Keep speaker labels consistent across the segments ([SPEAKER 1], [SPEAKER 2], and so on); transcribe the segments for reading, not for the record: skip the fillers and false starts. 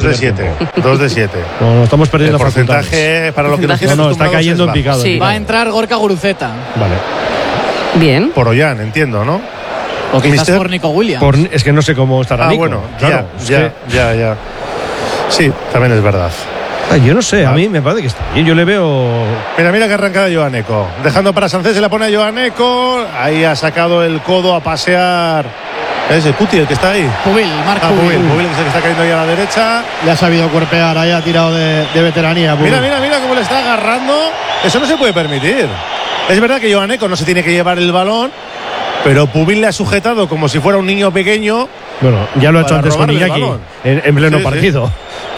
[SPEAKER 1] de 7. 2 de 7.
[SPEAKER 2] No, estamos perdiendo
[SPEAKER 1] el porcentaje para lo que nos tiene
[SPEAKER 2] no, está cayendo en picado.
[SPEAKER 3] Sí.
[SPEAKER 4] Va a entrar Gorka Guruceta.
[SPEAKER 2] Vale.
[SPEAKER 3] Bien.
[SPEAKER 1] Por Ollán, entiendo, ¿no?
[SPEAKER 4] O quizás por Nico Williams.
[SPEAKER 2] Es que no sé cómo estará Nico.
[SPEAKER 1] Bueno,
[SPEAKER 2] claro,
[SPEAKER 1] ya. Sí, también es verdad.
[SPEAKER 2] Yo no sé, a mí me parece que está bien. Yo le veo.
[SPEAKER 1] Mira que arrancada Joaneco. Dejando para Sánchez, se la pone a Joaneco. Ahí ha sacado el codo a pasear. Es el Cuti el que está ahí.
[SPEAKER 4] Marc
[SPEAKER 1] Pubil.
[SPEAKER 4] Pubil.
[SPEAKER 1] Pubil, que es el que está cayendo ahí a la derecha.
[SPEAKER 5] Le ha sabido cuerpear, ahí ha tirado de veteranía.
[SPEAKER 1] Mira cómo le está agarrando. Eso no se puede permitir. Es verdad que Joaneco no se tiene que llevar el balón, pero Pubil le ha sujetado como si fuera un niño pequeño.
[SPEAKER 2] Bueno, ya lo ha hecho antes con Iñaki en pleno partido.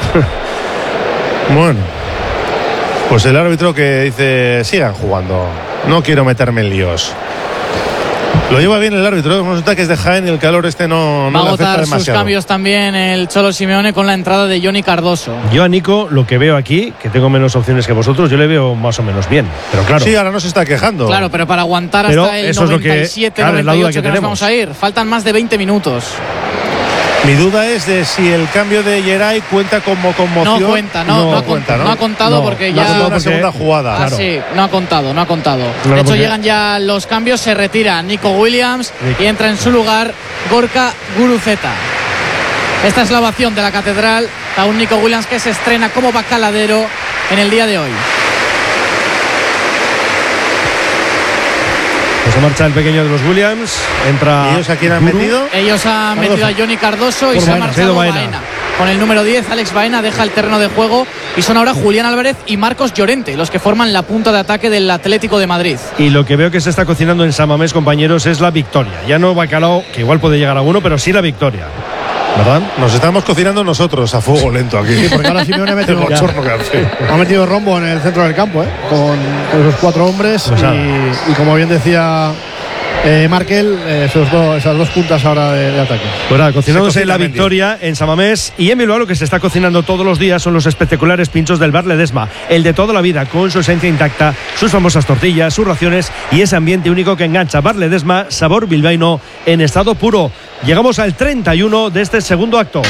[SPEAKER 1] Bueno, pues el árbitro que dice, sigan jugando, no quiero meterme en líos. Lo lleva bien el árbitro, unos ataques de Jaén y el calor no
[SPEAKER 4] va a
[SPEAKER 1] le afecta
[SPEAKER 4] agotar
[SPEAKER 1] demasiado.
[SPEAKER 4] sus cambios también el Cholo Simeone con la entrada de Johnny Cardoso.
[SPEAKER 2] Yo a Nico, lo que veo aquí, que tengo menos opciones que vosotros, yo le veo más o menos bien, pero claro.
[SPEAKER 1] Sí, ahora no se está quejando.
[SPEAKER 4] Claro, pero para aguantar hasta el 97, 98 que nos vamos a ir, faltan más de 20 minutos.
[SPEAKER 1] Mi duda es de si el cambio de Yeray cuenta como conmoción.
[SPEAKER 4] No cuenta, no ha contado porque ya
[SPEAKER 1] ha una segunda jugada.
[SPEAKER 4] Claro. Sí, no ha contado.
[SPEAKER 2] Claro,
[SPEAKER 4] de hecho, llegan ya los cambios, se retira Nico Williams y entra en su lugar Gorka Guruceta. Esta es la ovación de la Catedral a un Nico Williams que se estrena como bacaladero en el día de hoy.
[SPEAKER 2] Se marcha el pequeño de los Williams, entra.
[SPEAKER 1] ¿Y ellos a quién han metido?
[SPEAKER 4] Ellos han metido a Johnny Cardoso y se ha marchado Baena. Con el número 10, Alex Baena deja el terreno de juego y son ahora Julián Álvarez y Marcos Llorente los que forman la punta de ataque del Atlético de Madrid.
[SPEAKER 2] Y lo que veo que se está cocinando en San Mamés, compañeros, es la victoria. Ya no bacalao, que igual puede llegar a uno, pero sí la victoria. ¿Verdad?
[SPEAKER 1] Nos estamos cocinando nosotros a fuego lento aquí.
[SPEAKER 5] Sí, porque ahora Simeone ha metido rombo en el centro del campo, con esos 4 hombres. Pues y como bien decía Markel, esas dos puntas ahora de ataque.
[SPEAKER 2] Pues nada, cocinándose la victoria en San Mamés. Y en Bilbao lo que se está cocinando todos los días son los espectaculares pinchos del Bar Ledesma, el de toda la vida, con su esencia intacta, sus famosas tortillas, sus raciones y ese ambiente único que engancha. Bar Ledesma, sabor bilbaíno en estado puro. Llegamos al 31 de este segundo acto.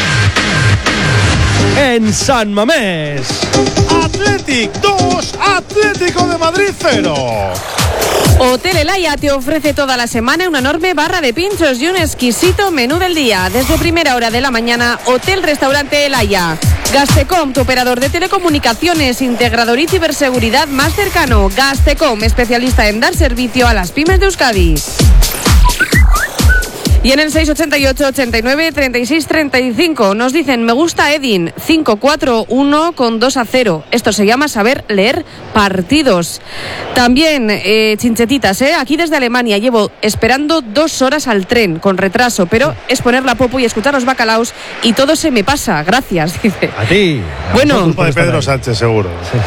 [SPEAKER 2] En San Mamés,
[SPEAKER 1] Athletic 2, Atlético de Madrid 0.
[SPEAKER 3] Hotel El Haya te ofrece toda la semana una enorme barra de pinchos y un exquisito menú del día. Desde primera hora de la mañana, Hotel Restaurante El Haya. Gastecom, tu operador de telecomunicaciones, integrador y ciberseguridad más cercano. Gastecom, especialista en dar servicio a las pymes de Euskadi. Y en el 688 89 36 35 nos dicen: me gusta Edin 5-4-1 con 2-0. Esto se llama saber leer partidos. También chinchetitas, aquí desde Alemania llevo esperando 2 horas al tren con retraso, pero es poner la popo y escuchar los bacalaos y todo se me pasa. Gracias, dice.
[SPEAKER 2] A ti.
[SPEAKER 3] Bueno,
[SPEAKER 1] culpa de Pedro Sánchez, seguro.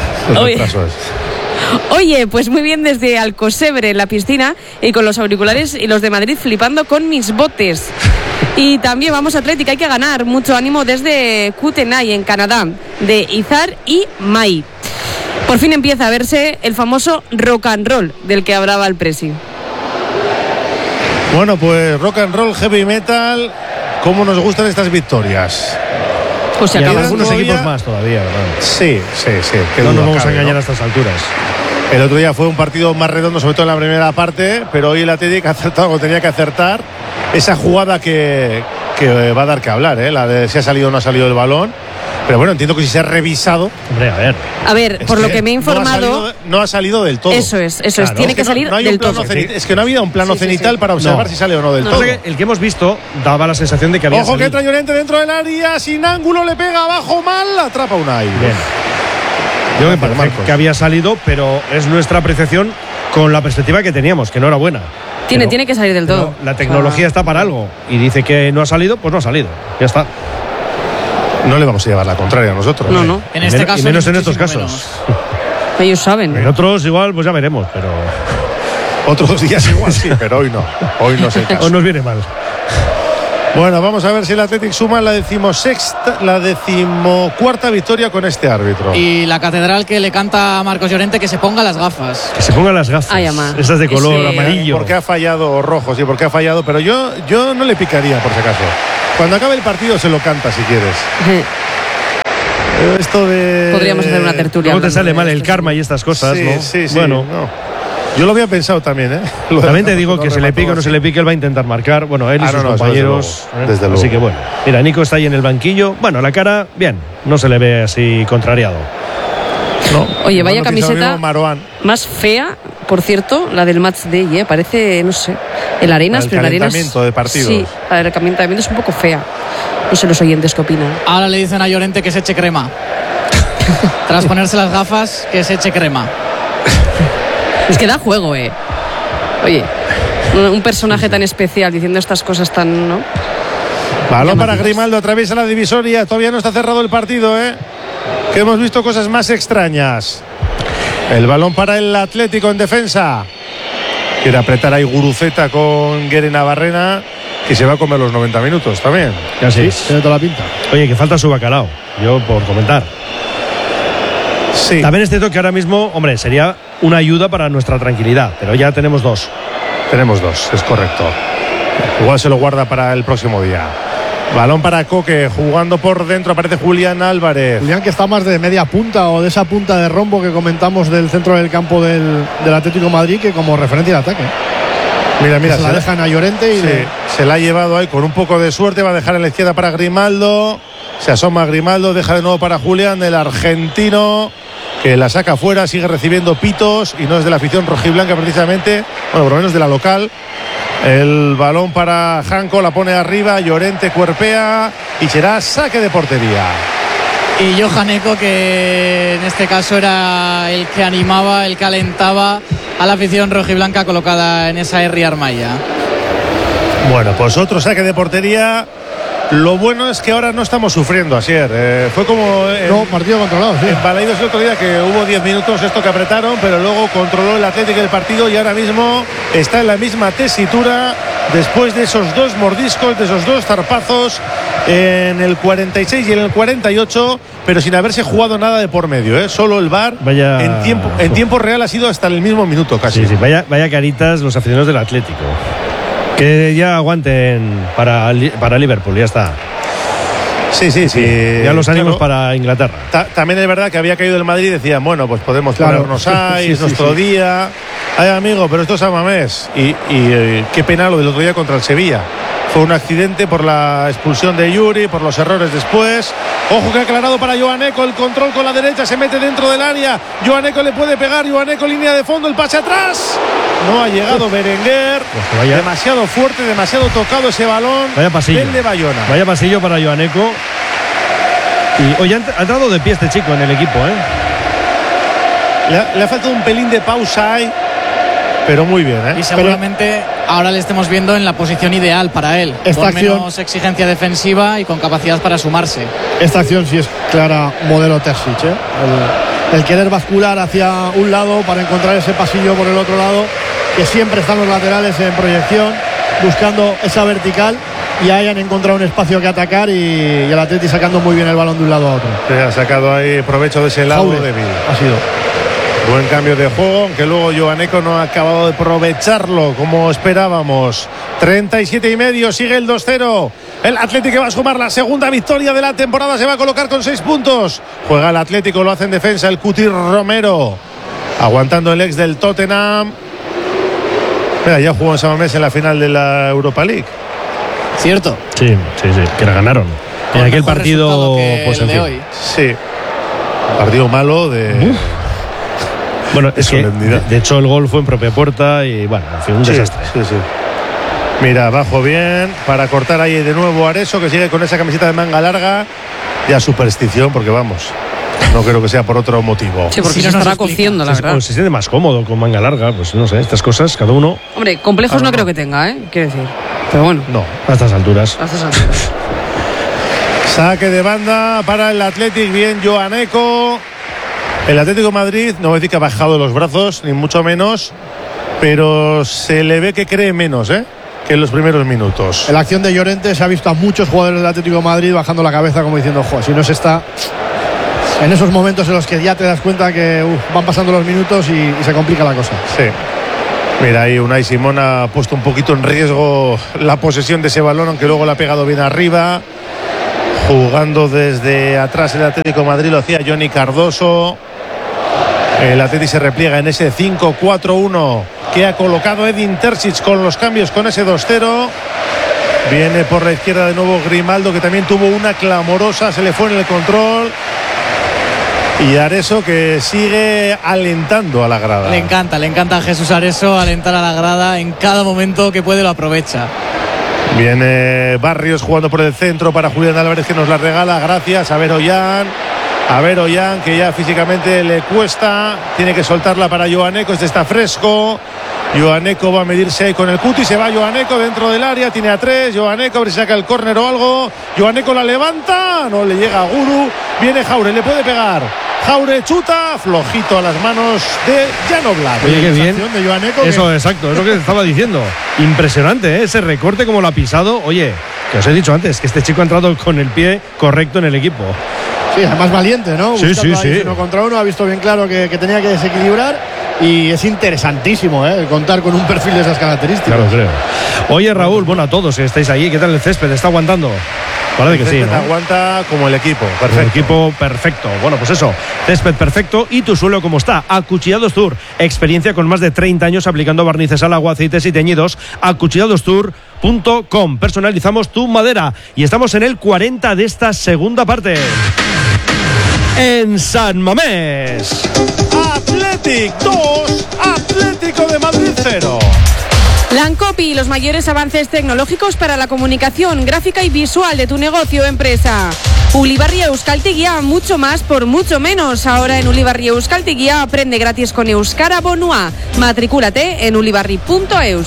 [SPEAKER 3] Oye, pues muy bien desde Alcosebre en la piscina y con los auriculares y los de Madrid flipando con mis botes. Y también vamos a Atlética, hay que ganar. Mucho ánimo desde Kootenay en Canadá, de Izar y Mai. Por fin empieza a verse el famoso rock and roll del que hablaba el Presi.
[SPEAKER 1] Bueno, pues rock and roll, heavy metal, ¿cómo nos gustan estas victorias?
[SPEAKER 3] Pues se
[SPEAKER 2] y
[SPEAKER 3] acaban
[SPEAKER 2] algunos equipos más todavía, ¿verdad?
[SPEAKER 1] Sí.
[SPEAKER 2] No nos vamos a engañar a estas alturas.
[SPEAKER 1] El otro día fue un partido más redondo, sobre todo en la primera parte, pero hoy el Atlético ha acertado como tenía que acertar. Esa jugada que va a dar que hablar, la de si ha salido o no ha salido el balón. Pero bueno, entiendo que si se ha revisado.
[SPEAKER 2] Hombre,
[SPEAKER 3] a ver, por lo que me he informado.
[SPEAKER 1] No ha salido del todo.
[SPEAKER 3] Eso es, tiene que salir del todo.
[SPEAKER 1] Es que no ha habido un plano cenital para observar si sale o no del todo.
[SPEAKER 2] El que hemos visto daba la sensación de que había.
[SPEAKER 1] Ojo, que entra Llorente dentro del área, sin ángulo, le pega abajo mal, atrapa Unai.
[SPEAKER 2] Bien. Yo me parece que había salido, pero es nuestra apreciación con la perspectiva que teníamos, que no era buena.
[SPEAKER 3] Tiene que salir del todo.
[SPEAKER 2] La tecnología está para algo y dice que no ha salido, pues no ha salido. Ya está.
[SPEAKER 1] No le vamos a llevar la contraria a nosotros.
[SPEAKER 3] No.
[SPEAKER 4] En este caso,
[SPEAKER 2] y menos en estos casos.
[SPEAKER 3] Ellos saben.
[SPEAKER 2] En otros igual, pues ya veremos, pero.
[SPEAKER 1] Otros días igual sí, pero hoy no. Hoy no es el caso.
[SPEAKER 2] Hoy nos viene mal.
[SPEAKER 1] Bueno, vamos a ver si el Athletic suma la 14ª victoria con este árbitro.
[SPEAKER 4] Y la Catedral que le canta a Marcos Llorente que se ponga las gafas.
[SPEAKER 2] Que se pongan las gafas. Esas de color amarillo.
[SPEAKER 1] Porque ha fallado rojo, sí, porque ha fallado, pero yo no le picaría por si acaso. Cuando acabe el partido se lo canta si quieres. Esto de...
[SPEAKER 3] Podríamos hacer una tertulia.
[SPEAKER 2] ¿Cómo te
[SPEAKER 3] hablando
[SPEAKER 2] sale
[SPEAKER 3] de
[SPEAKER 2] mal el
[SPEAKER 3] esto,
[SPEAKER 2] karma
[SPEAKER 3] sí.
[SPEAKER 2] y estas cosas,
[SPEAKER 1] Sí,
[SPEAKER 2] no?
[SPEAKER 1] sí, sí.
[SPEAKER 2] Bueno,
[SPEAKER 1] no. Yo lo había pensado también, ¿eh?
[SPEAKER 2] también te digo que se le pique o no se le pique, él va a intentar marcar. Bueno, él y sus compañeros.
[SPEAKER 1] desde luego.
[SPEAKER 2] Así que bueno. Mira, Nico está ahí en el banquillo. Bueno, la cara, bien. No se le ve así contrariado.
[SPEAKER 1] No.
[SPEAKER 3] Oye, vaya
[SPEAKER 1] Igual no piensa lo
[SPEAKER 3] camiseta
[SPEAKER 1] mismo Marouane.
[SPEAKER 3] más fea, por cierto, la del match day, ¿eh? Parece, no sé, el Arenas,
[SPEAKER 1] El
[SPEAKER 3] pero el Arenas.
[SPEAKER 1] calentamiento de partidos.
[SPEAKER 3] Sí, la del calentamiento es un poco fea. No sé los oyentes qué opinan.
[SPEAKER 4] Ahora le dicen a Llorente que se eche crema. Tras ponerse las gafas, que se eche crema.
[SPEAKER 3] Es que da juego, ¿eh? Oye, un personaje tan especial diciendo estas cosas tan, ¿no?
[SPEAKER 1] Balón para Grimaldo, atraviesa la divisoria. Todavía no está cerrado el partido, ¿eh? Que hemos visto cosas más extrañas. El balón para el Atlético en defensa. Quiere apretar ahí Guruceta con Guere Navarrena, que se va a comer los 90 minutos también.
[SPEAKER 2] Casi.
[SPEAKER 5] Tiene toda la pinta.
[SPEAKER 2] Oye, que falta su bacalao. Yo por comentar.
[SPEAKER 1] Sí.
[SPEAKER 2] También es cierto que ahora mismo, hombre, sería una ayuda para nuestra tranquilidad, pero ya tenemos dos.
[SPEAKER 1] Tenemos dos, es correcto. Igual se lo guarda para el próximo día. Balón para Coque, jugando por dentro, aparece Julián Álvarez.
[SPEAKER 5] Julián, que está más de media punta o de esa punta de rombo que comentamos del centro del campo del Atlético de Madrid, que como referencia de ataque.
[SPEAKER 1] Mira,
[SPEAKER 5] se la dejan a Llorente y
[SPEAKER 1] sí, se la ha llevado ahí con un poco de suerte. Va a dejar en la izquierda para Grimaldo. Se asoma Grimaldo, deja de nuevo para Julián, el argentino, que la saca fuera, sigue recibiendo pitos y no es de la afición rojiblanca precisamente, bueno, por lo menos de la local. El balón para Janko, la pone arriba, Llorente cuerpea y será saque de portería.
[SPEAKER 4] Y Johan Eko, que en este caso era el que animaba, el que alentaba a la afición rojiblanca colocada en esa Herri Armaya.
[SPEAKER 1] Bueno, pues otro saque de portería. Lo bueno es que ahora no estamos sufriendo, Asier. Fue como
[SPEAKER 5] no, partido controlado, sí.
[SPEAKER 1] En Balaidos el otro día, que hubo 10 minutos esto que apretaron, pero luego controló el Atlético el partido y ahora mismo está en la misma tesitura después de esos dos mordiscos, de esos dos zarpazos en el 46 y en el 48, pero sin haberse jugado nada de por medio, ¿eh? Solo el VAR.
[SPEAKER 2] Vaya...
[SPEAKER 1] en tiempo real ha sido hasta el mismo minuto casi.
[SPEAKER 2] Sí, vaya caritas los aficionados del Atlético. Que ya aguanten para Liverpool, ya está.
[SPEAKER 1] Sí.
[SPEAKER 2] Ya los ánimos para Inglaterra.
[SPEAKER 1] También es verdad que había caído el Madrid y decían, bueno, pues podemos ponernos ahí, es nuestro día. Ay, amigo, pero esto es San Mamés. Y qué pena lo del otro día contra el Sevilla. Fue un accidente por la expulsión de Yuri, por los errores después. Ojo que ha aclarado para Johan Eko, el control con la derecha, se mete dentro del área. Johan Eko le puede pegar, Johan Eko línea de fondo, el pase atrás. No ha llegado Berenguer.
[SPEAKER 2] Pues
[SPEAKER 1] demasiado fuerte, demasiado tocado ese balón.
[SPEAKER 2] Vaya pasillo.
[SPEAKER 1] Del de Bayona.
[SPEAKER 2] Vaya pasillo para Johan Eko. Y hoy ha entrado de pie este chico en el equipo, ¿eh?
[SPEAKER 1] Le ha faltado un pelín de pausa ahí, pero muy bien, ¿eh?
[SPEAKER 4] Y seguramente ahora le estemos viendo en la posición ideal para él, con menos exigencia defensiva y con capacidad para sumarse.
[SPEAKER 5] Esta acción sí es clara modelo Terzic, ¿eh? El querer bascular hacia un lado para encontrar ese pasillo por el otro lado, que siempre están los laterales en proyección buscando esa vertical y hayan encontrado un espacio que atacar y el Atleti sacando muy bien el balón de un lado a otro.
[SPEAKER 1] Se ha sacado ahí provecho de ese lado débil.
[SPEAKER 5] Ha sido
[SPEAKER 1] buen cambio de juego, aunque luego Johan Eko no ha acabado de aprovecharlo como esperábamos. 37,5, sigue el 2-0. El Atlético va a sumar la segunda victoria de la temporada, se va a colocar con 6 puntos. Juega el Atlético, lo hace en defensa el Cuti Romero, aguantando el ex del Tottenham. Mira, ya jugó en San Mamés en la final de la Europa League.
[SPEAKER 4] ¿Cierto?
[SPEAKER 2] Sí, que la ganaron. En aquel partido,
[SPEAKER 4] pues en fin. Hoy.
[SPEAKER 1] Sí, partido malo de...
[SPEAKER 2] Bueno, es que de hecho el gol fue en propia puerta y bueno, en fin, un desastre.
[SPEAKER 1] Sí. Mira, abajo bien para cortar ahí de nuevo Areso, que sigue con esa camiseta de manga larga. Ya superstición, porque vamos, no creo que sea por otro motivo.
[SPEAKER 3] Sí, porque se estará cociendo, la verdad.
[SPEAKER 2] Se siente más cómodo con manga larga, pues no sé, estas cosas, cada uno.
[SPEAKER 3] Hombre, complejos no creo que tenga, quiero decir. Pero bueno.
[SPEAKER 1] No.
[SPEAKER 2] A estas alturas.
[SPEAKER 1] Saque de banda para el Athletic, bien Johan Eko. El Atlético de Madrid, no voy a decir que ha bajado los brazos, ni mucho menos, pero se le ve que cree menos, que en los primeros minutos.
[SPEAKER 5] En la acción de Llorente se ha visto a muchos jugadores del Atlético de Madrid bajando la cabeza como diciendo, joder, si no se está en esos momentos en los que ya te das cuenta que van pasando los minutos y se complica la cosa.
[SPEAKER 1] Sí. Mira, ahí Unai Simón ha puesto un poquito en riesgo la posesión de ese balón, aunque luego le ha pegado bien arriba. Jugando desde atrás el Atlético de Madrid, lo hacía Johnny Cardoso. El Atlético se repliega en ese 5-4-1 que ha colocado Edin Terzic con los cambios, con ese 2-0. Viene por la izquierda de nuevo Grimaldo, que también tuvo una clamorosa, se le fue en el control. Y Areso, que sigue alentando a la grada.
[SPEAKER 4] Le encanta a Jesús Areso alentar a la grada. En cada momento que puede lo aprovecha.
[SPEAKER 1] Viene Barrios jugando por el centro para Julián Álvarez, que nos la regala. Gracias a Beroyan, que ya físicamente le cuesta. Tiene que soltarla para Joaneco. Este está fresco. Joaneco va a medirse ahí con el Cuti. Se va Joaneco dentro del área. Tiene a 3. Joaneco, a ver si saca el córner o algo. Joaneco la levanta. No le llega a Guru. Viene Jaure, le puede pegar. Jaure chuta, flojito a las manos de Jan Oblak.
[SPEAKER 2] Oye, qué bien.
[SPEAKER 5] De Joaneco,
[SPEAKER 2] eso, exacto, es lo que te estaba diciendo. Impresionante, ¿eh? Ese recorte como lo ha pisado. Oye, que os he dicho antes, que este chico ha entrado con el pie correcto en el equipo.
[SPEAKER 5] Sí, además valiente, ¿no?
[SPEAKER 2] Sí.
[SPEAKER 5] Uno contra uno, ha visto bien claro que tenía que desequilibrar. Y es interesantísimo, contar con un perfil de esas características.
[SPEAKER 2] Claro, creo. Oye, Raúl, bueno, a todos que estáis ahí, ¿qué tal el césped? ¿Está aguantando? Parece que sí, ¿no?
[SPEAKER 1] Aguanta como el equipo, perfecto.
[SPEAKER 2] El equipo perfecto. Bueno, pues eso, césped perfecto y tu suelo como está. Acuchillados Tour, experiencia con más de 30 años aplicando barnices al agua, aceites y teñidos. Acuchilladostour.com. Personalizamos tu madera y estamos en el 40 de esta segunda parte. En San Mamés.
[SPEAKER 1] Athletic 2, Atlético de Madrid 0.
[SPEAKER 3] Lancopi, los mayores avances tecnológicos para la comunicación gráfica y visual de tu negocio o empresa. Ulibarri Euskaltegia, mucho más por mucho menos. Ahora en Ulibarri Euskaltegia aprende gratis con Euskara Bonua. Matricúlate en ulibarri.eus.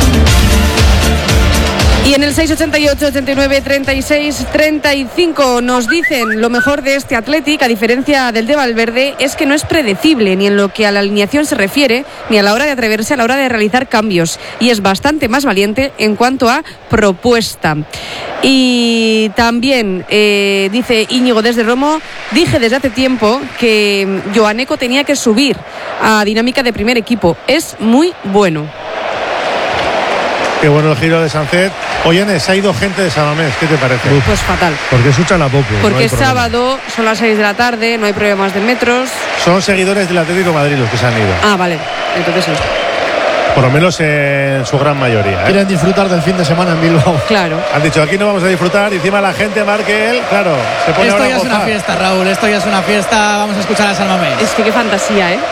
[SPEAKER 3] Y en el 688 89 36 35 nos dicen: lo mejor de este Athletic, a diferencia del de Valverde, es que no es predecible ni en lo que a la alineación se refiere, ni a la hora de atreverse a la hora de realizar cambios, y es bastante más valiente en cuanto a propuesta. Y también dice Íñigo desde Romo: dije desde hace tiempo que Joaneco tenía que subir a dinámica de primer equipo, es muy bueno.
[SPEAKER 1] Qué bueno el giro de Sancet. Oye, se ha ido gente de San Mamés, ¿qué te parece?
[SPEAKER 3] Pues fatal.
[SPEAKER 2] Porque escuchan a poco.
[SPEAKER 3] Porque
[SPEAKER 2] no
[SPEAKER 3] es sábado, son las 6 de la tarde, no hay problemas de metros.
[SPEAKER 1] Son seguidores del Atlético de Madrid los que se han ido.
[SPEAKER 3] Ah, vale, entonces sí.
[SPEAKER 1] Por lo menos en su gran mayoría.
[SPEAKER 5] Quieren disfrutar del fin de semana en Bilbao.
[SPEAKER 3] Claro.
[SPEAKER 1] Han dicho, aquí no vamos a disfrutar, y encima la gente, Markel, claro, se pone
[SPEAKER 4] Esto
[SPEAKER 1] ahora
[SPEAKER 4] ya
[SPEAKER 1] a
[SPEAKER 4] es una
[SPEAKER 1] gozar.
[SPEAKER 4] fiesta, Raúl, esto ya es una fiesta. Vamos a escuchar a San Mamés.
[SPEAKER 3] Es que qué fantasía, ¿eh?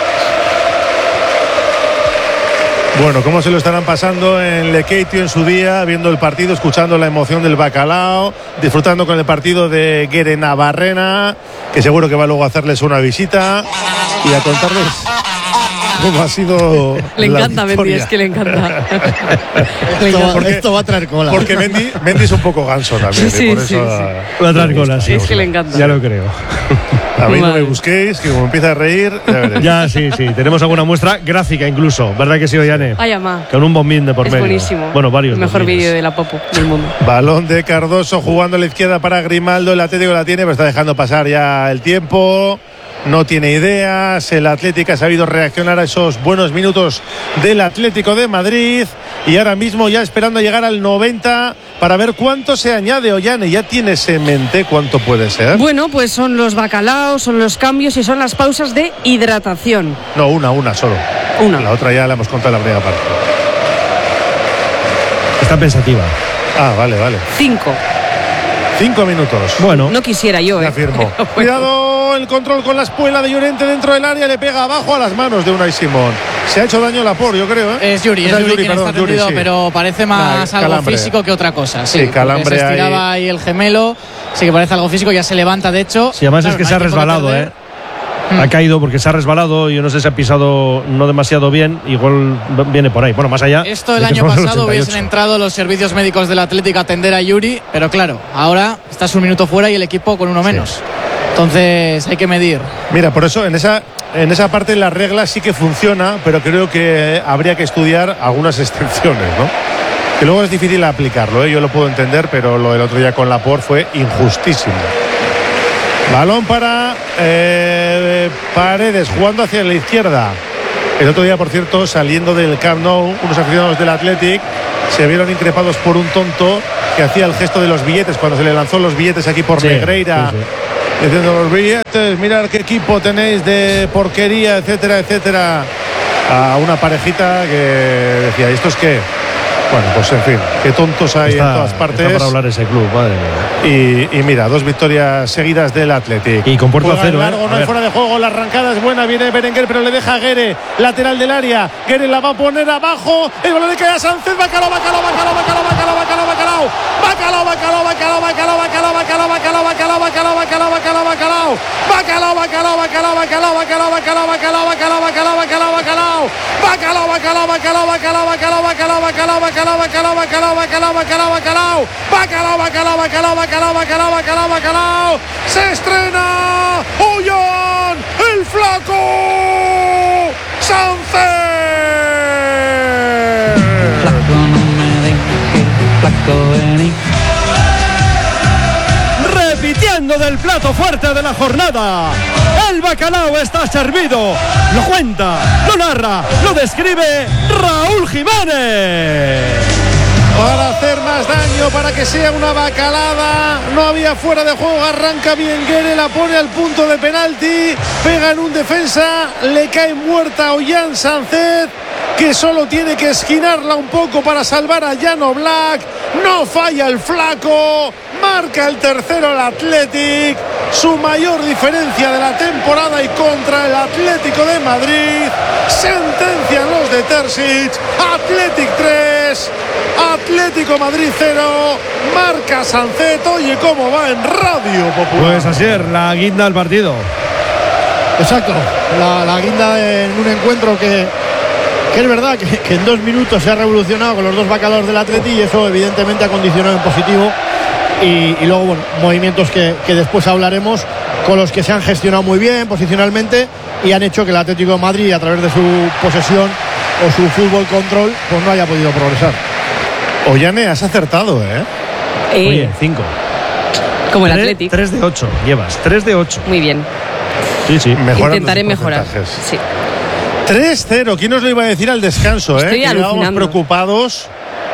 [SPEAKER 1] Bueno, cómo se lo estarán pasando en Lekeitio en su día, viendo el partido, escuchando la emoción del bacalao, disfrutando con el partido de Guerena-Barrena, que seguro que va luego a hacerles una visita y a contarles cómo ha sido.
[SPEAKER 3] Le encanta
[SPEAKER 1] la
[SPEAKER 3] Mendy, es que le encanta.
[SPEAKER 5] Esto va a traer cola.
[SPEAKER 1] Porque Mendy es un poco ganso también.
[SPEAKER 3] Sí,
[SPEAKER 1] por
[SPEAKER 3] sí,
[SPEAKER 1] eso
[SPEAKER 2] Va a traer cola, sí.
[SPEAKER 3] Es que le encanta.
[SPEAKER 2] Ya lo creo.
[SPEAKER 1] A mí no
[SPEAKER 3] Vale.
[SPEAKER 1] me busquéis, que como empieza a reír, ya veréis.
[SPEAKER 2] Ya, sí. Tenemos alguna muestra gráfica incluso. ¿Verdad que sí, Ollane?
[SPEAKER 3] Ay, ama.
[SPEAKER 2] Con un bombín de por
[SPEAKER 3] Es
[SPEAKER 2] medio.
[SPEAKER 3] buenísimo.
[SPEAKER 2] Bueno, varios.
[SPEAKER 3] El mejor
[SPEAKER 2] bombines.
[SPEAKER 3] vídeo de la Popo del mundo.
[SPEAKER 1] Balón de Cardoso jugando a la izquierda para Grimaldo. El Atlético la tiene, pero está dejando pasar ya el tiempo. No tiene ideas. El Atlético ha sabido reaccionar a esos buenos minutos del Atlético de Madrid. Y ahora mismo ya esperando a llegar al 90 para ver cuánto se añade. Ollane, ¿ya tienes en mente cuánto puede ser?
[SPEAKER 3] Bueno, pues son los bacalaos, son los cambios y son las pausas de hidratación.
[SPEAKER 1] No, una solo.
[SPEAKER 3] Una.
[SPEAKER 1] La otra ya la hemos contado en la primera parte.
[SPEAKER 2] Está pensativa.
[SPEAKER 1] Ah, vale. 5 minutos.
[SPEAKER 2] Bueno.
[SPEAKER 3] No quisiera yo,
[SPEAKER 1] Ya firmo.
[SPEAKER 3] Pero bueno.
[SPEAKER 1] Cuidado, el control con la espuela de Llorente dentro del área, le pega abajo a las manos de Unai Simón. Se ha hecho daño Laporte, yo creo, ¿eh?
[SPEAKER 4] Es Yuri,
[SPEAKER 1] O sea,
[SPEAKER 4] quien
[SPEAKER 1] perdón,
[SPEAKER 4] está tendido,
[SPEAKER 1] sí.
[SPEAKER 4] pero parece más algo
[SPEAKER 1] calambre.
[SPEAKER 4] físico que otra cosa.
[SPEAKER 1] Sí, calambre
[SPEAKER 4] porque se estiraba
[SPEAKER 1] ahí.
[SPEAKER 4] ahí el gemelo, sí que parece algo físico, ya se levanta de hecho.
[SPEAKER 2] Sí, además
[SPEAKER 4] Claro,
[SPEAKER 2] es que
[SPEAKER 4] no
[SPEAKER 2] se ha
[SPEAKER 4] hay tiempo que
[SPEAKER 2] resbalado,
[SPEAKER 4] perder.
[SPEAKER 2] Ha caído porque se ha resbalado. Yo no sé si ha pisado no demasiado bien. Igual viene por ahí. Bueno, más allá.
[SPEAKER 4] Esto el
[SPEAKER 2] de que
[SPEAKER 4] año
[SPEAKER 2] somos el
[SPEAKER 4] pasado
[SPEAKER 2] 88.
[SPEAKER 4] hubiesen entrado los servicios médicos del Atlético a atender a Yuri, pero claro, ahora estás un minuto fuera y el equipo con uno menos. Entonces hay que medir.
[SPEAKER 1] Mira, por eso en esa parte la regla sí que funciona, pero creo que habría que estudiar algunas excepciones, ¿no? Que luego es difícil aplicarlo, ¿eh? Yo lo puedo entender, pero lo del otro día con Laporte fue injustísimo. Balón para Paredes, jugando hacia la izquierda. El otro día, por cierto, saliendo del Camp Nou, unos aficionados del Athletic se vieron increpados por un tonto que hacía el gesto de los billetes cuando se le lanzó los billetes aquí por Negreira. Sí. Diciendo los billetes, mirad qué equipo tenéis de porquería, etcétera, etcétera. A una parejita que decía, ¿esto es qué? Bueno, pues en fin, qué tontos hay en todas partes.
[SPEAKER 2] Está para hablar ese club, madre mía.
[SPEAKER 1] Y mira, 2 victorias seguidas del Athletic.
[SPEAKER 2] Y con puerta a cero.
[SPEAKER 1] Largo, no hay fuera de juego, la arrancada es buena, viene Berenguer, pero le deja a Guerre, lateral del área. Guerre la va a poner abajo, el balón le cae a Sánchez, Bacalao. Se estrena Ollán, el flaco Sánchez.
[SPEAKER 2] Repitiendo del plato fuerte de la jornada, el bacalao está servido. Lo cuenta, lo narra, lo describe Raúl Jiménez.
[SPEAKER 1] Para hacer más daño, para que sea una bacalada. No había fuera de juego, arranca bien Guerre, la pone al punto de penalti, pega en un defensa, le cae muerta a Ollán Sánchez, que solo tiene que esquinarla un poco para salvar a Jan Oblak. No falla el flaco, marca el tercero el Athletic, su mayor diferencia de la temporada, y contra el Atlético de Madrid sentencian los de Terzic. Athletic 3, Atlético Madrid 0, marca Sánchez. Oye, cómo va en Radio Popular.
[SPEAKER 2] Pues así es, la guinda del partido.
[SPEAKER 5] Exacto, la guinda en un encuentro que es verdad que en 2 minutos se ha revolucionado con los 2 bacalaos del Atleti, y eso evidentemente ha condicionado en positivo. Y luego, bueno, movimientos que después hablaremos, con los que se han gestionado muy bien posicionalmente y han hecho que el Atlético de Madrid, a través de su posesión o su fútbol control, pues no haya podido progresar.
[SPEAKER 1] Ollane, has acertado,
[SPEAKER 2] Oye, 5.
[SPEAKER 3] Como el Athletic.
[SPEAKER 2] 3 de 8 llevas, 3 de 8.
[SPEAKER 3] Muy bien.
[SPEAKER 2] Sí.
[SPEAKER 3] Intentaré mejorar. Sí.
[SPEAKER 1] 3-0, ¿quién nos lo iba a decir al descanso?
[SPEAKER 3] Estoy alucinando.
[SPEAKER 1] Estábamos preocupados.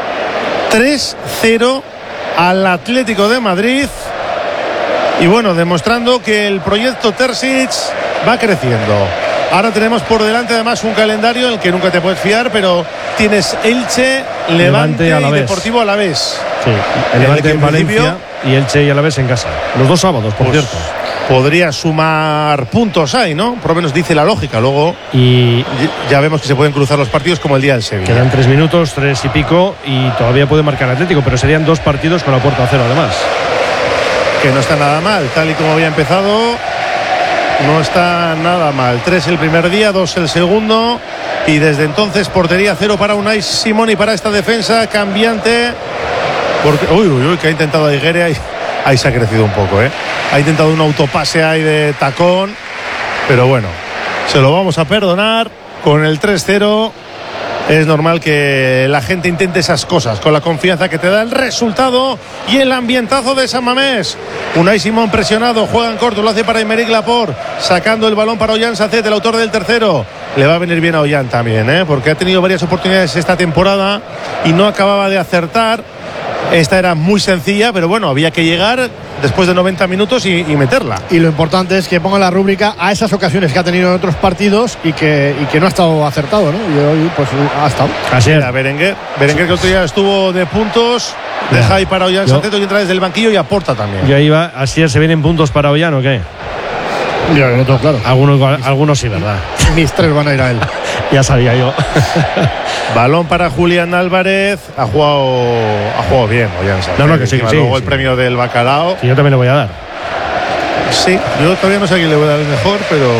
[SPEAKER 1] 3-0 al Atlético de Madrid. Y bueno, demostrando que el proyecto Terzic va creciendo. Ahora tenemos por delante además un calendario en el que nunca te puedes fiar, pero tienes Elche, Levante y Deportivo Alavés.
[SPEAKER 2] Sí, el Levante en Valencia y Elche y Alavés en casa. Los 2 sábados, por cierto.
[SPEAKER 1] Podría sumar puntos ahí, ¿no? Por lo menos dice la lógica. Luego
[SPEAKER 2] y
[SPEAKER 1] ya vemos que se pueden cruzar los partidos como el día del Sevilla.
[SPEAKER 2] Quedan 3 minutos, 3 y pico, y todavía puede marcar Atlético, pero serían 2 partidos con la puerta a cero además.
[SPEAKER 1] Que no está nada mal, tal y como había empezado. No está nada mal. 3 el primer día, 2 el segundo. Y desde entonces portería 0 para Unai Simón y para esta defensa cambiante. Porque, uy, que ha intentado ahí Guerre. Ahí se ha crecido un poco, Ha intentado un autopase ahí de tacón. Pero bueno, se lo vamos a perdonar. Con el 3-0 es normal que la gente intente esas cosas, con la confianza que te da el resultado y el ambientazo de San Mamés. Unai Simón presionado, juega en corto, lo hace para Aymeric Laporte, sacando el balón para Ollán Sánchez, el autor del tercero. Le va a venir bien a Ollán también, porque ha tenido varias oportunidades esta temporada y no acababa de acertar. Esta era muy sencilla, pero bueno, había que llegar después de 90 minutos y meterla.
[SPEAKER 5] Y lo importante es que ponga la rúbrica a esas ocasiones que ha tenido en otros partidos y que no ha estado acertado, ¿no? Y hoy pues ha estado.
[SPEAKER 1] Así es. Berenguer que otro día estuvo de puntos, deja ahí para Ollán Sánchez, y entra desde el banquillo y aporta también.
[SPEAKER 2] Yo iba, así es, ¿se vienen puntos para Ollán o qué?
[SPEAKER 5] Yo no tengo claro.
[SPEAKER 2] Algunos sí, ¿verdad?
[SPEAKER 5] Mis 3 van a ir a él.
[SPEAKER 2] Ya sabía yo.
[SPEAKER 1] Balón para Julián Álvarez. Ha jugado bien Ollán Sánchez.
[SPEAKER 2] No, que sí.
[SPEAKER 1] Luego el premio del bacalao.
[SPEAKER 2] Sí, yo también le voy a dar.
[SPEAKER 1] Sí, yo todavía no sé a quién le voy a dar el mejor, pero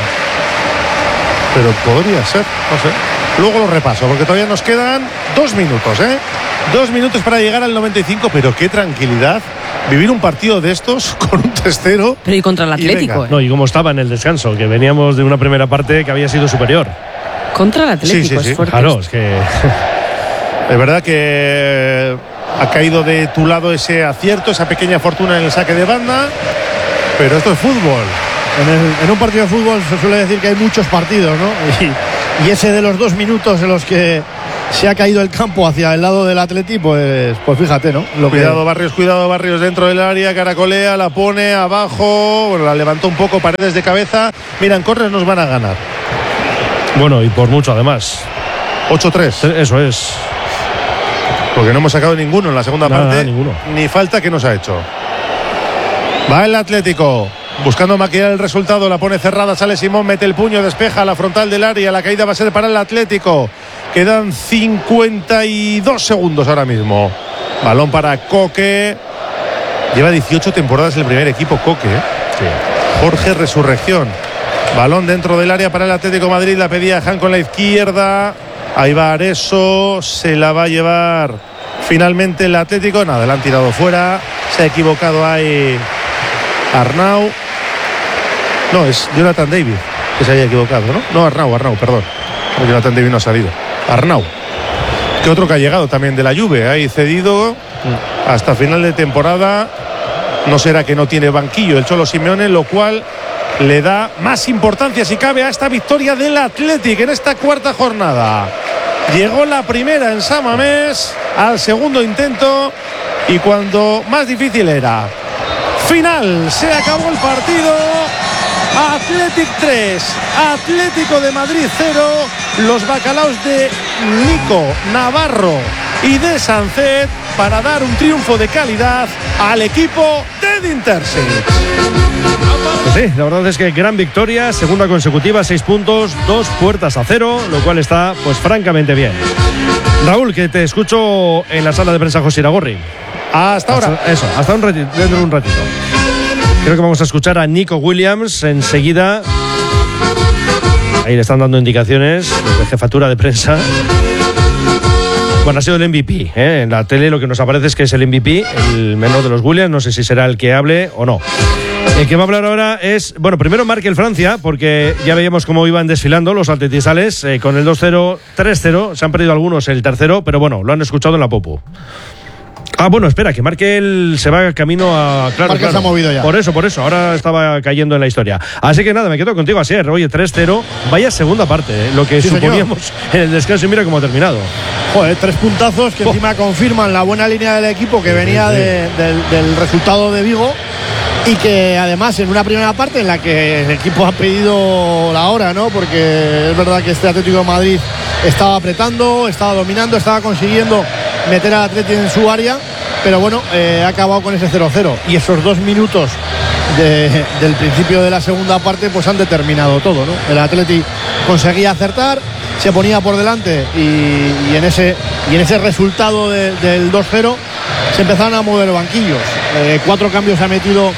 [SPEAKER 1] podría ser, no sé. Luego lo repaso, porque todavía nos quedan 2 minutos, 2 minutos para llegar al 95, pero qué tranquilidad vivir un partido de estos con un 3-0.
[SPEAKER 3] Pero y contra el Atlético,
[SPEAKER 2] No, y como estaba en el descanso, que veníamos de una primera parte que había sido superior.
[SPEAKER 3] Contra el Atlético,
[SPEAKER 1] sí.
[SPEAKER 3] Es fuerte.
[SPEAKER 2] Claro, es que
[SPEAKER 1] es verdad que ha caído de tu lado ese acierto, esa pequeña fortuna en el saque de banda, pero esto es fútbol.
[SPEAKER 5] En un partido de fútbol se suele decir que hay muchos partidos, ¿no? y ese de los 2 minutos en los que se ha caído el campo hacia el lado del Atleti, pues fíjate, ¿no?
[SPEAKER 1] Cuidado Barrios dentro del área, caracolea, la pone abajo, bueno, la levantó un poco, Paredes de cabeza. Mira, en córner nos van a ganar.
[SPEAKER 2] Bueno, y por mucho además.
[SPEAKER 1] 8-3.
[SPEAKER 2] Eso es.
[SPEAKER 1] Porque no hemos sacado ninguno en la segunda parte.
[SPEAKER 2] Ninguno.
[SPEAKER 1] Ni falta que nos ha hecho. Va el Atlético, buscando maquillar el resultado, la pone cerrada, sale Simón, mete el puño, despeja la frontal del área, la caída va a ser para el Atlético. Quedan 52 segundos ahora mismo. Balón para Coque. Lleva 18 temporadas en el primer equipo Coque, ¿eh?
[SPEAKER 2] Sí.
[SPEAKER 1] Jorge Resurrección. Balón dentro del área para el Atlético de Madrid, la pedía Han con la izquierda. Ahí va Areso, se la va a llevar finalmente el Atlético. Nada, la han tirado fuera. Se ha equivocado ahí Arnau. No, es Jonathan David que se haya equivocado, ¿no? No, Arnau, perdón. No, Jonathan David no ha salido. Arnau. Que otro que ha llegado también de la Juve. Ahí cedido hasta final de temporada. No será que no tiene banquillo el Cholo Simeone, lo cual le da más importancia, si cabe, a esta victoria del Athletic en esta cuarta jornada. Llegó la primera en San Mamés, al segundo intento, y cuando más difícil era. Final, se acabó el partido. Athletic 3, Atlético de Madrid 0. Los bacalaos de Nico Navarro y de Sancet para dar un triunfo de calidad al equipo de Edin Terzic.
[SPEAKER 2] Pues sí, la verdad es que gran victoria, segunda consecutiva, 6 puntos, 2-0, lo cual está pues francamente bien. Raúl, que te escucho en la sala de prensa José Iragorri.
[SPEAKER 1] Hasta ahora.
[SPEAKER 2] Eso, hasta dentro de un ratito. Creo que vamos a escuchar a Nico Williams enseguida. Ahí le están dando indicaciones de jefatura de prensa. Bueno, ha sido el MVP, ¿eh? En la tele lo que nos aparece es que es el MVP, el menor de los Williams. No sé si será el que hable o no. El que va a hablar ahora es, bueno, primero Markel Francia, porque ya veíamos cómo iban desfilando los atletisales con el 2-0, 3-0. Se han perdido algunos el tercero, pero bueno, lo han escuchado en la Popu. Ah, bueno, espera, que Markel se va camino a... Claro,
[SPEAKER 5] Markel se ha movido ya.
[SPEAKER 2] Por eso, ahora estaba cayendo en la historia. Así que nada, me quedo contigo, Asier. Oye, 3-0, vaya segunda parte, lo que sí, suponíamos señor. En el descanso, y mira cómo ha terminado.
[SPEAKER 5] Joder, 3 puntazos que encima confirman la buena línea del equipo que venía del resultado de Vigo, y que además en una primera parte en la que el equipo ha pedido la hora, ¿no? Porque es verdad que este Atlético de Madrid estaba apretando, estaba dominando, estaba consiguiendo meter al Atlético en su área, pero bueno, ha acabado con ese 0-0, y esos 2 minutos del principio de la segunda parte pues han determinado todo, ¿no? El Atlético conseguía acertar, se ponía por delante, y en ese resultado del 2-0 se empezaron a mover banquillos. 4 cambios ha metido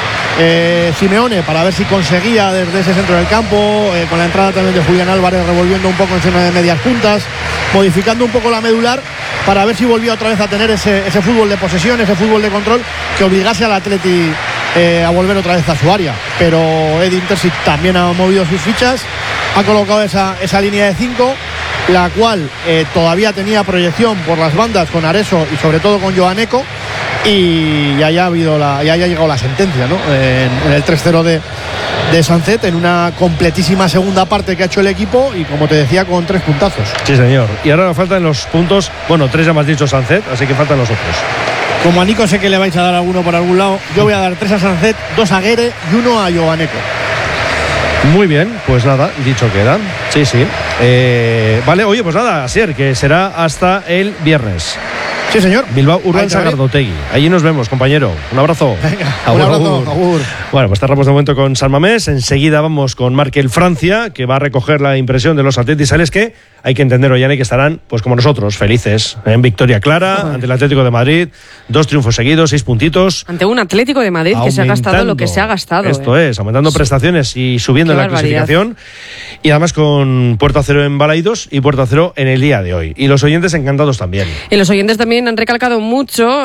[SPEAKER 5] Simeone para ver si conseguía desde ese centro del campo, con la entrada también de Julián Álvarez revolviendo un poco encima de medias puntas, modificando un poco la medular para ver si volvía otra vez a tener ese fútbol de posesión, ese fútbol de control que obligase al Atleti a volver otra vez a su área. Pero Edin Terzic también ha movido sus fichas, ha colocado esa línea de 5, la cual todavía tenía proyección por las bandas con Areso y sobre todo con Joaneco, y ya haya llegado la sentencia, ¿no? En el 3-0 de Sancet, en una completísima segunda parte que ha hecho el equipo, y como te decía, con 3 puntazos.
[SPEAKER 2] Sí, señor. Y ahora faltan los puntos, bueno, 3 ya me has dicho Sancet, así que faltan los otros.
[SPEAKER 5] Como a Nico sé que le vais a dar alguno por algún lado, yo voy a dar 3 a Sancet, 2 a Guere y 1 a Joaneco.
[SPEAKER 2] Muy bien, pues nada, dicho queda. Sí. Vale, oye, pues nada, Asier, que será hasta el viernes.
[SPEAKER 5] Sí, señor.
[SPEAKER 2] Bilbao Urban Sagardotegui. Allí nos vemos, compañero. Un abrazo.
[SPEAKER 5] Venga, un abrazo. Agur.
[SPEAKER 2] Bueno, pues cerramos de momento con San Mamés. Enseguida vamos con Markel Francia, que va a recoger la impresión de los atletisales, que hay que entender, Ollane, que estarán, pues como nosotros, felices. En victoria clara ante el Atlético de Madrid. 2 triunfos seguidos, 6 puntitos.
[SPEAKER 3] Ante un Atlético de Madrid que se ha gastado lo que se ha gastado.
[SPEAKER 2] Esto es, aumentando prestaciones y subiendo en la clasificación. Y además con puerta cero en Balaidos y puerta cero en el día de hoy. Y los oyentes encantados también.
[SPEAKER 3] Y los oyentes también han recalcado mucho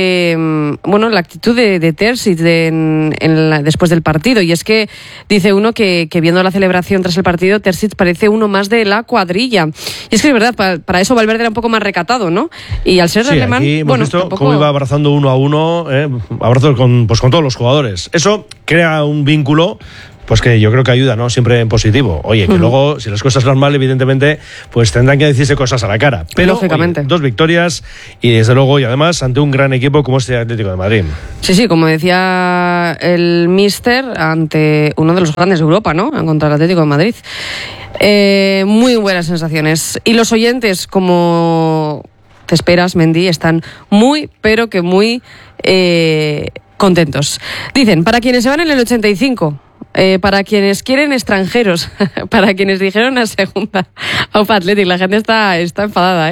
[SPEAKER 3] la actitud de Terzic después del partido. Y es que dice uno que viendo la celebración tras el partido, Terzic parece uno más de la cuadrilla. Y es que es verdad, para eso Valverde era un poco más recatado, ¿no? Y al ser alemán,
[SPEAKER 2] aquí hemos visto tampoco... cómo iba abrazando uno a uno, abrazos con todos los jugadores. Eso crea un vínculo pues que yo creo que ayuda, ¿no? Siempre en positivo. Oye, que luego, si las cosas van mal, evidentemente, pues tendrán que decirse cosas a la cara. Pero,
[SPEAKER 3] lógicamente.
[SPEAKER 2] Oye, 2 victorias y desde luego, y además, ante un gran equipo como este Atlético de Madrid.
[SPEAKER 3] Sí, como decía el míster, ante uno de los grandes de Europa, ¿no? Contra el Atlético de Madrid. Muy buenas sensaciones. Y los oyentes, como te esperas, Mendy, están muy, pero que muy contentos. Dicen, para quienes se van en el 85... para quienes quieren extranjeros, para quienes dijeron a segunda Aupa Athletic, la gente está enfadada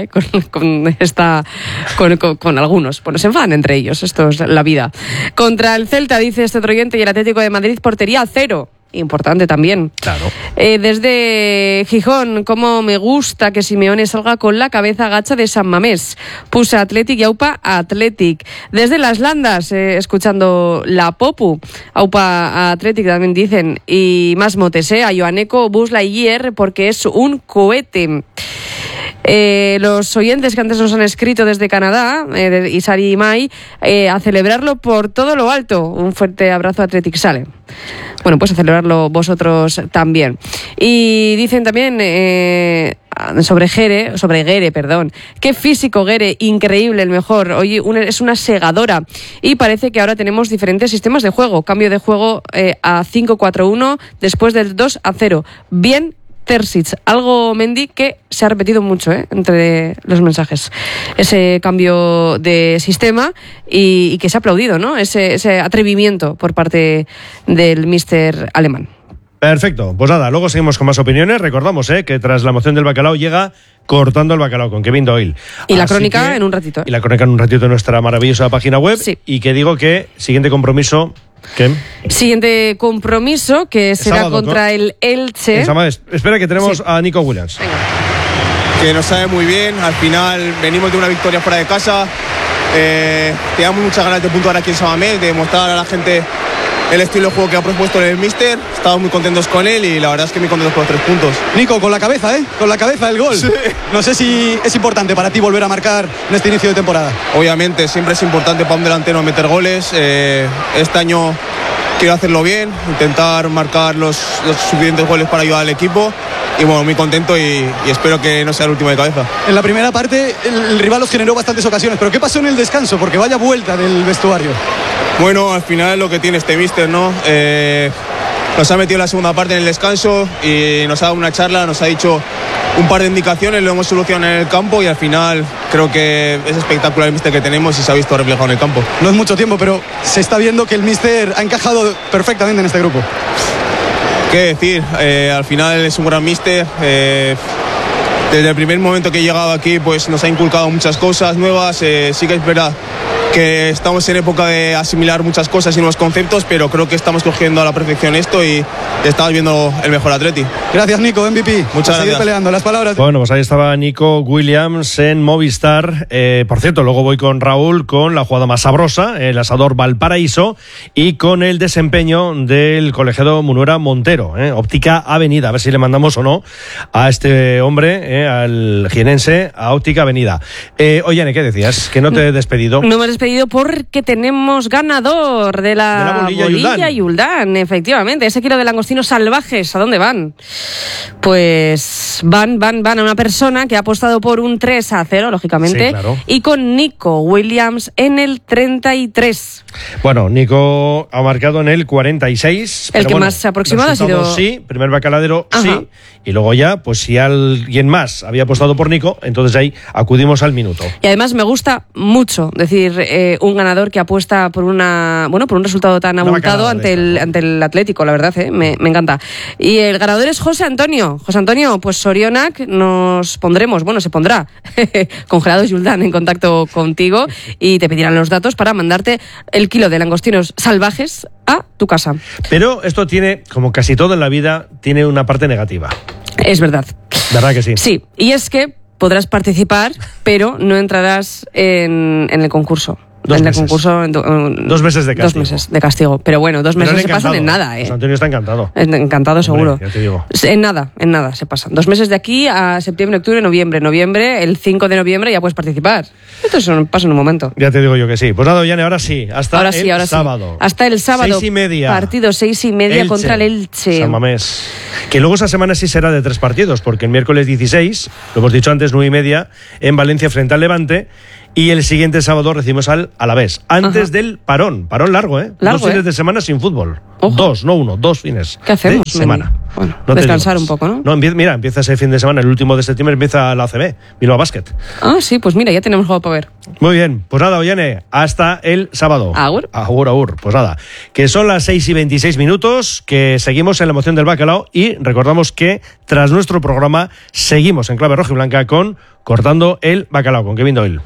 [SPEAKER 3] con algunos. Bueno, se enfadan entre ellos, esto es la vida. Contra el Celta, dice este otro oyente, y el Atlético de Madrid, portería 0. Importante también.
[SPEAKER 2] Claro.
[SPEAKER 3] Desde Gijón, cómo me gusta que Simeone salga con la cabeza gacha de San Mamés. Puse Athletic y Aupa Athletic. Desde Las Landas, escuchando la Popu, Aupa Athletic también dicen. Y más motes, a Joaneco Buzz Lightyear, porque es un cohete. Los oyentes que antes nos han escrito desde Canadá, Isari y Mai, a celebrarlo por todo lo alto. Un fuerte abrazo a Athletic Sale. Bueno, pues a celebrarlo vosotros también. Y dicen también sobre Guere, qué físico Guere, increíble, el mejor. Oye, es una segadora. Y parece que ahora tenemos diferentes sistemas de juego. Cambio de juego a 5-4-1 después del 2-0. Bien Terzic, algo, Mendy, que se ha repetido mucho entre los mensajes, ese cambio de sistema y que se ha aplaudido, ¿no? Ese atrevimiento por parte del míster alemán.
[SPEAKER 2] Perfecto, pues nada, luego seguimos con más opiniones. Recordamos que tras la moción del bacalao llega Cortando el Bacalao con Kevin Doyle.
[SPEAKER 3] Y la crónica en un ratito.
[SPEAKER 2] Y la crónica en un ratito en nuestra maravillosa página web.
[SPEAKER 3] Sí.
[SPEAKER 2] Y que digo que siguiente compromiso... ¿Qué?
[SPEAKER 3] Siguiente compromiso, que será sábado, contra el Elche.
[SPEAKER 2] Espera, que tenemos a Nico Williams.
[SPEAKER 3] Venga.
[SPEAKER 6] Que nos sabe muy bien. Al final venimos de una victoria fuera de casa. Teníamos muchas ganas de puntuar aquí en San Mamés, de mostrar a la gente el estilo de juego que ha propuesto el míster. Estamos muy contentos con él y la verdad es que muy contentos con los 3 puntos.
[SPEAKER 7] Nico, con la cabeza, con la cabeza el gol.
[SPEAKER 6] Sí.
[SPEAKER 7] No sé si es importante para ti volver a marcar en este inicio de temporada.
[SPEAKER 6] Obviamente, siempre es importante para un delantero meter goles. Este año quiero hacerlo bien, intentar marcar los suficientes goles para ayudar al equipo. Y bueno, muy contento y espero que no sea el último de cabeza.
[SPEAKER 7] En la primera parte el rival os generó bastantes ocasiones, pero ¿qué pasó en el descanso? Porque vaya vuelta del vestuario.
[SPEAKER 6] Bueno, al final es lo que tiene este míster, ¿no? Nos ha metido en la segunda parte en el descanso y nos ha dado una charla, nos ha dicho un par de indicaciones, lo hemos solucionado en el campo y al final creo que es espectacular el míster que tenemos y se ha visto reflejado en el campo.
[SPEAKER 7] No es mucho tiempo, pero se está viendo que el míster ha encajado perfectamente en este grupo.
[SPEAKER 6] ¿Qué decir? Al final es un gran míster. Desde el primer momento que he llegado aquí pues nos ha inculcado muchas cosas nuevas. Sí que es verdad que estamos en época de asimilar muchas cosas y nuevos conceptos, pero creo que estamos cogiendo a la perfección esto y estamos viendo el mejor Atleti.
[SPEAKER 7] Gracias, Nico, MVP.
[SPEAKER 6] Muchas gracias.
[SPEAKER 7] Peleando las palabras.
[SPEAKER 2] Bueno, pues ahí estaba Nico Williams en Movistar. Por cierto, luego voy con Raúl con la jugada más sabrosa, el asador Valparaíso, y con el desempeño del colegiado Munuera Montero, Óptica Avenida. A ver si le mandamos o no a este hombre, al jienense, a Óptica Avenida. Oye, ¿qué decías? Que no te he despedido.
[SPEAKER 3] No me he despedido porque tenemos ganador de la bolilla Yuldán, efectivamente. Ese kilo de langostinos salvajes, ¿a dónde van? Pues van a una persona que ha apostado por un 3-0, lógicamente,
[SPEAKER 2] sí, claro.
[SPEAKER 3] Y con Nico Williams en el 33.
[SPEAKER 2] Bueno, Nico ha marcado en el 46.
[SPEAKER 3] El que más se ha aproximado ha sido...
[SPEAKER 2] Sí, primer bacaladero,
[SPEAKER 3] ajá,
[SPEAKER 2] sí. Y luego ya, pues si alguien más había apostado por Nico, entonces ahí acudimos al minuto.
[SPEAKER 3] Y además me gusta mucho decir un ganador que apuesta por por un resultado tan abultado ante el Atlético, la verdad, me encanta. Y el ganador es José Antonio. José Antonio, pues Sorionak se pondrá Congelados Yuldán en contacto contigo y te pedirán los datos para mandarte el kilo de langostinos salvajes a tu casa.
[SPEAKER 2] Pero esto tiene, como casi todo en la vida, tiene una parte negativa.
[SPEAKER 3] Es verdad.
[SPEAKER 2] ¿Verdad que sí?
[SPEAKER 3] Sí, y es que podrás participar, pero no entrarás en el concurso. en el concurso.
[SPEAKER 2] 2 meses de castigo.
[SPEAKER 3] 2 meses de castigo. Pero bueno, 2 meses se pasan en nada,
[SPEAKER 2] José Antonio está encantado.
[SPEAKER 3] Encantado, seguro.
[SPEAKER 2] Hombre, ya te digo.
[SPEAKER 3] En nada se pasan. 2 meses de aquí a septiembre, octubre, noviembre. Noviembre, el 5 de noviembre ya puedes participar. Esto pasa en un momento.
[SPEAKER 2] Ya te digo yo que sí. Pues nada, Ollane, ahora sí. Hasta el sábado.
[SPEAKER 3] Sí. Hasta el sábado.
[SPEAKER 2] 6:30.
[SPEAKER 3] Partido 6:30
[SPEAKER 2] Elche,
[SPEAKER 3] contra el Elche.
[SPEAKER 2] San Mamés. Que luego esa semana sí será de 3 partidos, porque el miércoles 16, lo hemos dicho antes, 9:30, en Valencia frente al Levante. Y el siguiente sábado recibimos al Alavés. Antes del parón largo, ¿eh? 2 fines de semana sin fútbol. Ojo. 2, no 1, 2 fines.
[SPEAKER 3] ¿Qué hacemos?
[SPEAKER 2] De semana.
[SPEAKER 3] Bueno, no descansar un poco, ¿no?
[SPEAKER 2] No, mira, empieza ese fin de semana, el último de septiembre empieza la ACB, Bilbao Basket.
[SPEAKER 3] Ah, sí, pues mira, ya tenemos juego para ver.
[SPEAKER 2] Muy bien, pues nada, Ollane, hasta el sábado.
[SPEAKER 3] Agur.
[SPEAKER 2] Agur. Pues nada, que son las 6:26, que seguimos en la emoción del bacalao y recordamos que tras nuestro programa seguimos en clave roja y blanca con Cortando el Bacalao, con Kevin Doyle.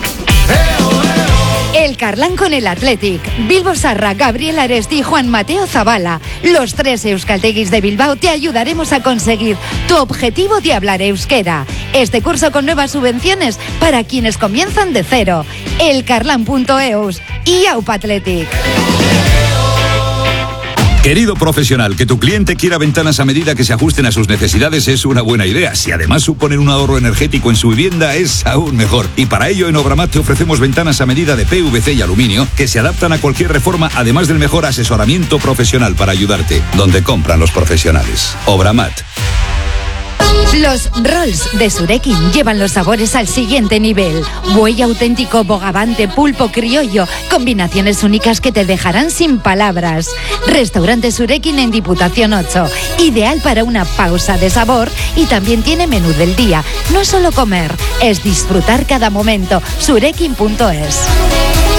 [SPEAKER 8] El Carlán con el Athletic, Bilbo Sarra, Gabriel Aresti y Juan Mateo Zabala. Los 3 euskalteguis de Bilbao te ayudaremos a conseguir tu objetivo de hablar euskera. Este curso con nuevas subvenciones para quienes comienzan de cero. Elcarlán.eus y Aupa Athletic.
[SPEAKER 9] Querido profesional, que tu cliente quiera ventanas a medida que se ajusten a sus necesidades es una buena idea. Si además suponen un ahorro energético en su vivienda, es aún mejor. Y para ello en Obramat te ofrecemos ventanas a medida de PVC y aluminio que se adaptan a cualquier reforma, además del mejor asesoramiento profesional para ayudarte. Donde compran los profesionales. Obramat.
[SPEAKER 8] Los rolls de Surekin llevan los sabores al siguiente nivel. Buey auténtico, bogavante, pulpo criollo, combinaciones únicas que te dejarán sin palabras. Restaurante Surekin en Diputación 8, ideal para una pausa de sabor y también tiene menú del día. No es solo comer, es disfrutar cada momento. Surekin.es.